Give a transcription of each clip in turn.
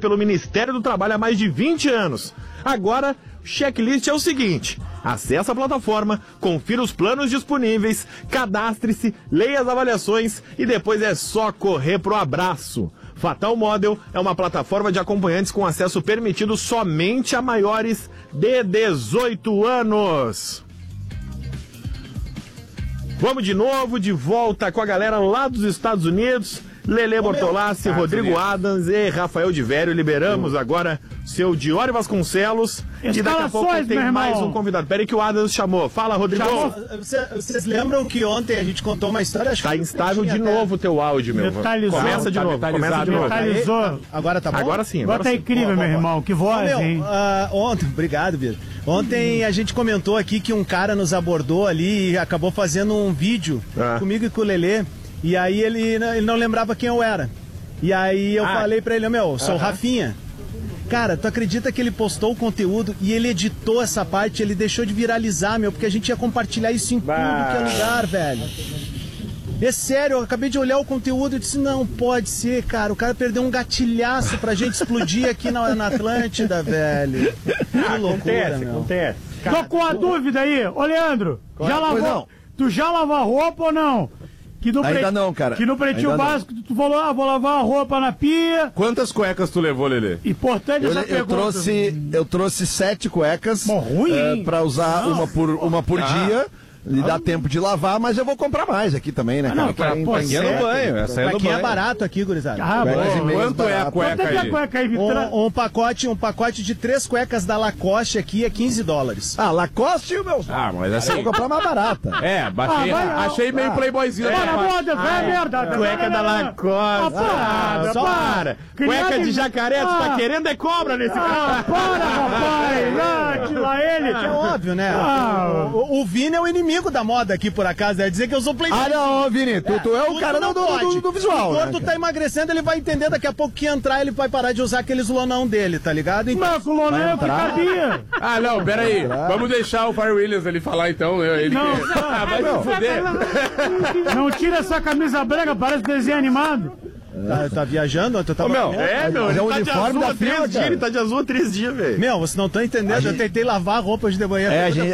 pelo Ministério do Trabalho há mais de 20 anos. Agora, o checklist é o seguinte: acesse a plataforma, confira os planos disponíveis, cadastre-se, leia as avaliações e depois é só correr pro abraço. Fatal Model é uma plataforma de acompanhantes com acesso permitido somente a maiores de 18 anos. Vamos de novo, de volta com a galera lá dos Estados Unidos. Lele Bortolassi, Rodrigo Adams e Rafael de Vério. Liberamos agora seu Diório Vasconcelos. E daqui a pouco tem mais um convidado. Peraí que o Adams chamou. Fala, Rodrigo. Vocês lembram que ontem a gente contou uma história? Acho tá instável de novo o teu áudio, meu. Começa de novo. Começa de novo. Metalizou. Agora tá bom? Agora sim. Agora tá incrível, meu irmão. Que voz, hein? Ontem, obrigado, Vitor. Ontem a gente comentou aqui que um cara nos abordou ali e acabou fazendo um vídeo comigo e com o Lelê. E aí ele não lembrava quem eu era. E aí eu falei pra ele, sou o Rafinha. Cara, tu acredita que ele postou o conteúdo e ele editou essa parte, ele deixou de viralizar, porque a gente ia compartilhar isso em tudo que é lugar, velho. É sério, eu acabei de olhar o conteúdo e disse, não pode ser, cara, o cara perdeu um gatilhaço pra gente explodir aqui na Atlântida, velho. Que loucura, acontece. Tô com a dúvida aí, ô Leandro, tu já lavou a roupa ou não? Ainda não, cara. Que no Pretinho Básico tu falou, vou lavar a roupa na pia. Quantas cuecas tu levou, Lelê? Importante essa pergunta. Eu trouxe 7 cuecas pra usar uma por dia. E dá tempo de lavar, mas eu vou comprar mais aqui também, né, cara? Cuequinha no banho. Essa é no banho. É barato aqui, gurizada. Quanto é a cueca aí? Um pacote de 3 cuecas da Lacoste aqui é $15. Lacoste, meu? Mas assim... Eu vou comprar mais barata. Baixei, achei meio playboyzinho. Cueca da Lacoste. Para. Cueca de jacaré, tu tá querendo é cobra nesse cara. Para, rapaz. Tira ele. É óbvio, né? O Vini é o inimigo da moda aqui, por acaso, é dizer que eu sou playboy. Não, Vini, tu é o cara do visual. Enquanto tá emagrecendo, ele vai entender daqui a pouco que entrar, ele vai parar de usar aqueles lonão dele, tá ligado? Então, mas o lonão é picadinha. Não, peraí. Vamos deixar o Fire Williams ele falar então. Vai se fuder. Não tira essa camisa branca, parece desenho animado. Tá viajando? Tu tá ele tá de azul há 3 dias, ele tá de azul há 3 dias, velho. Vocês não estão entendendo, eu tentei lavar a roupa hoje de manhã.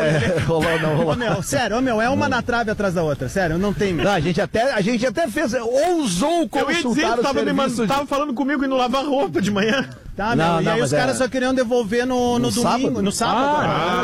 Rolou. Sério, é uma na trave atrás da outra, sério, não tem mesmo. A gente até fez, ousou consultar tava falando comigo e não lavar roupa de manhã. E aí os caras só queriam devolver no domingo, no sábado.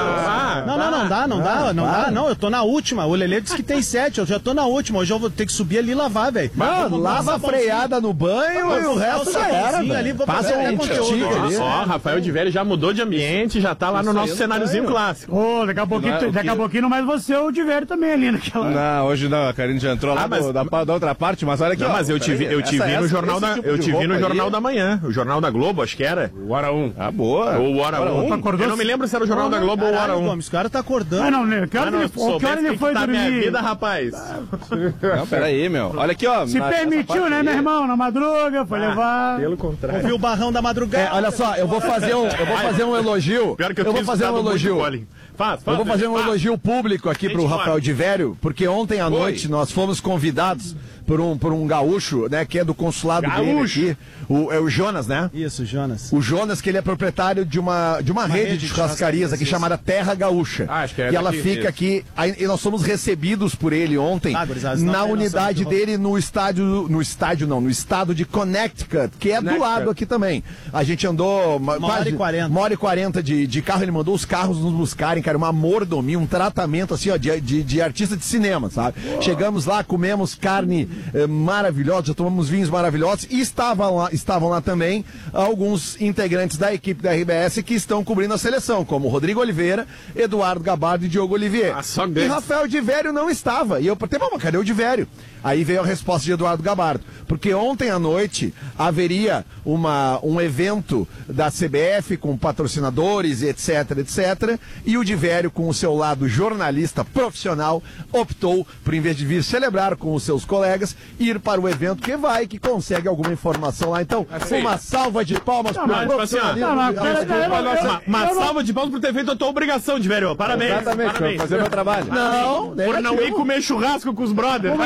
Não, eu tô na última, o Lelê disse que tem 7, eu já tô na última, hoje eu vou ter que subir ali e lavar, velho. Mano, lava a freada no banho e o resto já era, velho. Passa um conteúdo ali. Rafael de Velho já mudou de ambiente, já tá lá no nosso cenáriozinho clássico. Daqui a pouquinho não mais você o de Velho também ali naquela... Não, hoje não, a Karine já entrou lá da outra parte, mas olha aqui. Mas eu te vi no Jornal no Jornal da Manhã, o Jornal da Globo, acho que era. O Hora 1. Boa. Ou o Hora 1. Eu não me lembro se era o Jornal da Globo ou o Hora 1. Esse cara tá acordando. Que hora ele foi dormir? Minha vida, rapaz. Não, peraí, meu. Olha aqui, ó. Se permitiu, né, meu irmão? Na madruga, foi levar. Pelo contrário. Ouviu o barrão da madrugada. Olha só, eu vou fazer um elogio. Pior que eu vou fazer um elogio. Eu vou fazer um elogio público aqui pro Rafael de Vério, porque ontem à noite nós fomos convidados por um gaúcho, né, que é do consulado dele aqui. É o Jonas, né? Isso, Jonas. O Jonas, que ele é proprietário de uma rede de churrascarias aqui chamada Terra Gaúcha. Acho que é. E ela fica aqui, e nós fomos recebidos por ele ontem na unidade dele no estado de Connecticut, que é do lado aqui também. A gente andou uma hora e 40 de carro, ele mandou os carros nos buscarem, cara, uma mordomia, um tratamento assim, ó, de artista de cinema, sabe? Chegamos lá, comemos carne maravilhosa, já tomamos vinhos maravilhosos e estavam lá também alguns integrantes da equipe da RBS que estão cobrindo a seleção, como Rodrigo Oliveira, Eduardo Gabardo e Diogo Olivier. E Rafael de Vério não estava. E eu perguntei, mas cadê o de Vério? Aí veio a resposta de Eduardo Gabardo. Porque ontem à noite haveria um evento da CBF com patrocinadores, etc, etc. E o de Vério, com o seu lado jornalista profissional, optou por, em vez de vir celebrar com os seus colegas, ir para o evento que consegue alguma informação lá. Então, uma salva de palmas para o profissionalismo. Uma salva de palmas por ter feito a tua obrigação, de Vério. Parabéns. Exatamente, parabéns. Fazer meu trabalho. Por não ir comer churrasco com os brothers.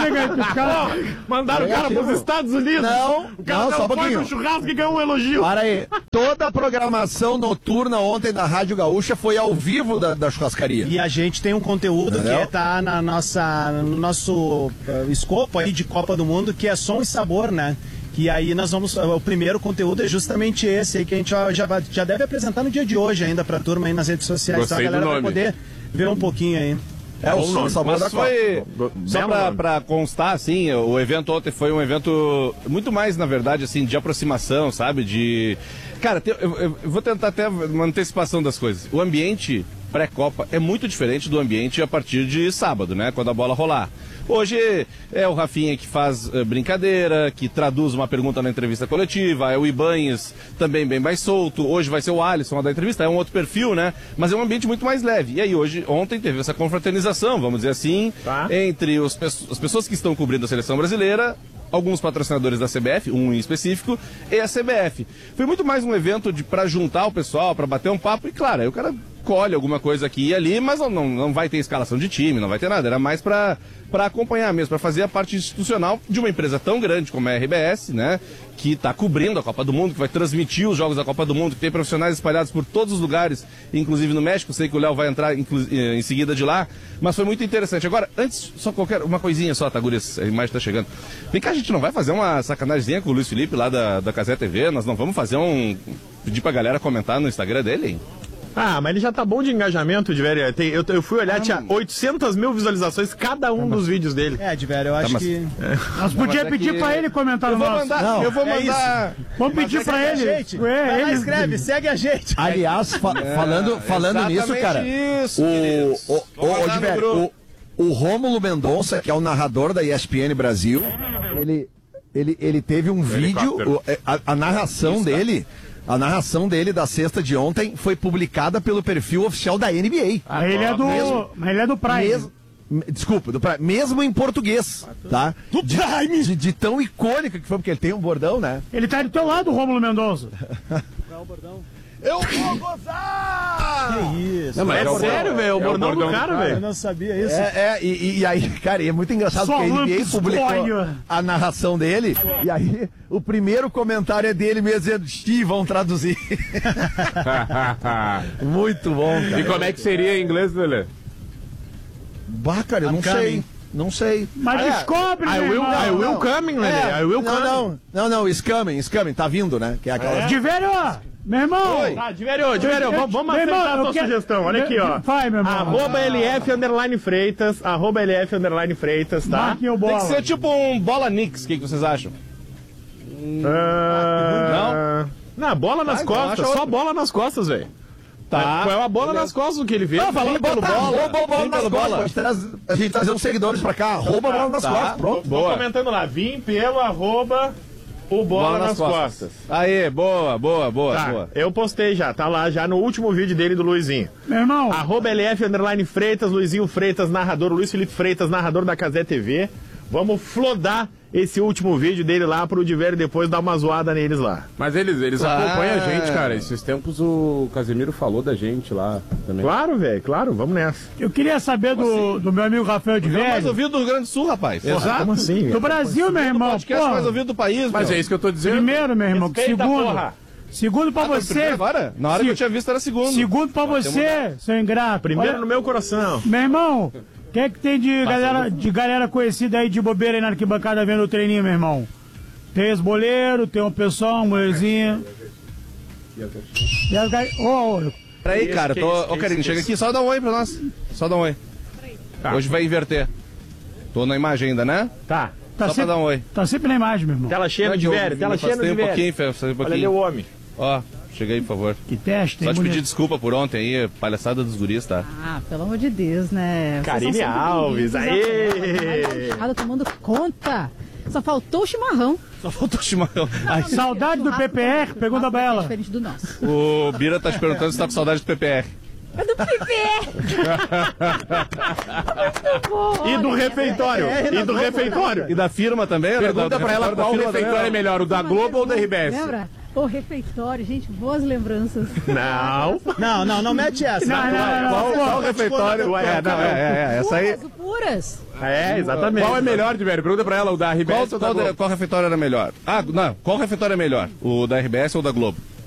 Mandaram o cara pros Estados Unidos. O cara só um foi pouquinho. no churrasco e ganhou um elogio. Para aí. Toda a programação noturna ontem da Rádio Gaúcha foi ao vivo da churrascaria. E a gente tem um conteúdo que tá no nosso escopo aí de Copa do Mundo, que é som e sabor, né? E aí nós vamos. O primeiro conteúdo é justamente esse aí que a gente já deve apresentar no dia de hoje ainda pra turma aí nas redes sociais. Gostei então a galera do vai poder ver um pouquinho aí. O som e sabor da Copa. Só pra constar, assim, o evento ontem foi um evento muito mais, na verdade, assim, de aproximação, sabe? Cara, eu vou tentar até uma antecipação das coisas. O ambiente pré-Copa é muito diferente do ambiente a partir de sábado, né? Quando a bola rolar. Hoje é o Rafinha que faz brincadeira, que traduz uma pergunta na entrevista coletiva, é o Ibanhes também bem mais solto, hoje vai ser o Alisson a dar entrevista, é um outro perfil, né? Mas é um ambiente muito mais leve. E aí ontem teve essa confraternização, vamos dizer assim, entre as pessoas que estão cobrindo a seleção brasileira, alguns patrocinadores da CBF, um em específico, e a CBF. Foi muito mais um evento para juntar o pessoal, para bater um papo, e claro, aí o cara colhe alguma coisa aqui e ali, mas não vai ter escalação de time, não vai ter nada, era mais para acompanhar mesmo, para fazer a parte institucional de uma empresa tão grande como a RBS, né, que está cobrindo a Copa do Mundo, que vai transmitir os jogos da Copa do Mundo, que tem profissionais espalhados por todos os lugares, inclusive no México, sei que o Léo vai entrar em seguida de lá, mas foi muito interessante. Agora, antes, só uma coisinha só, tá, Gurias, a imagem tá chegando. Vem cá, a gente não vai fazer uma sacanagemzinha com o Luiz Felipe lá da Casé TV? Nós não vamos fazer pedir pra galera comentar no Instagram dele, hein? Ah, mas ele já tá bom de engajamento, de velho. Eu fui olhar, tinha 800 mil visualizações cada um dos vídeos dele. De velho, eu acho que... Nós podíamos pedir pra ele comentar no nosso. Eu vou mandar... Vamos pedir pra ele. Ele escreve, segue a gente. Aliás, falando nisso, cara, isso, o Rômulo Mendonça, que é o narrador da ESPN Brasil, ele teve um vídeo, a narração dele... A narração dele da sexta de ontem foi publicada pelo perfil oficial da NBA. Ele é do Prime. Desculpa, do Prime. Mesmo em português, tá? Do Prime! De tão icônica que foi, porque ele tem um bordão, né? Ele tá do teu lado, Rômulo Mendonça. Qual é o bordão? Eu vou gozar! Que isso? Não, mas é sério, velho? O bordão do cara, velho. Eu não sabia isso. E aí, cara, é muito engraçado porque a NBA publicou a narração dele, e aí o primeiro comentário é dele mesmo dizendo, vão traduzir. Muito bom, cara. E como é que seria em inglês, Lelê? Bah, cara, eu não sei. Não sei. Mas descobre, I will coming, Lelê. I will coming. Não, it's coming, tá vindo, né? Que é aquela... De velho, meu irmão. Tá, de velho, vamos aceitar a tua sugestão. Olha aqui, ó. Vai, meu irmão. @LF_Freitas, @LF_Freitas, tá? Tem que ser tipo um bola Knicks, o que vocês acham? Não, bola nas costas, só bola nas costas, velho. Tá. Foi uma bola nas costas do que ele vê. Falando pelo bola. A gente trazer uns seguidores pra cá. Arroba bola nas costas. Pronto. Vou comentando lá. Vim pelo o bola nas costas. Aê, boa. Tá, eu postei já. Tá lá já no último vídeo dele do Luizinho. Meu irmão. @LF_Freitas, Luizinho Freitas, narrador. Luiz Felipe Freitas, narrador da Casé TV. Vamos flodar esse último vídeo dele lá pro Diverio depois dar uma zoada neles lá. Mas eles acompanham a gente, cara. Esses tempos o Casemiro falou da gente lá também. Claro, velho, claro, vamos nessa. Eu queria saber do meu amigo Rafael de Velho. Mais ouvido do Rio Grande do Sul, rapaz. Exato. Como assim? Do Brasil, meu irmão. Podcast mais ouvido do país, Mas é isso que eu tô dizendo. Primeiro, meu irmão, que segundo pra você. Agora? Na hora que eu tinha visto era segundo. Segundo pra você, seu ingrato. Primeiro no meu coração. Meu irmão, o que é que tem de galera conhecida aí de bobeira aí na arquibancada vendo o treininho, meu irmão? Tem os boleiros, tem um pessoal, uma mulherzinha. E as Peraí, cara, ô Karine, chega aqui, só dá um oi pra nós. Só dá um oi. Tá. Hoje vai inverter. Tô na imagem ainda, né? Tá. Só sempre, pra dar um oi. Tá sempre na imagem, meu irmão. Tela cheia de velho, tela cheia de velho. Um pouquinho. Olha ali o homem. Ó, chega aí, por favor. Que teste, Só te pedir desculpa por ontem aí, palhaçada dos guris, tá? Ah, pelo amor de Deus, né? Karine Alves, aê! Tomando conta. Só faltou o chimarrão. Só faltou o chimarrão. Ai, saudade do PPR, pergunta pra ela. Diferente do nosso. O Bira tá te perguntando se tá com saudade do PPR. É do PPR. Muito bom. E do refeitório. E do refeitório. E da firma também? Pergunta pra ela qual refeitório é melhor, o da Globo ou da RBS? Lembra? O refeitório, gente, boas lembranças. Não mete essa. Não. Qual refeitório? Essa aí. Puras. Exatamente. Qual é melhor, de velho? Pergunta pra ela, o da RBS ou da Globo? Qual refeitório era melhor? Qual refeitório é melhor? O da RBS ou da Globo?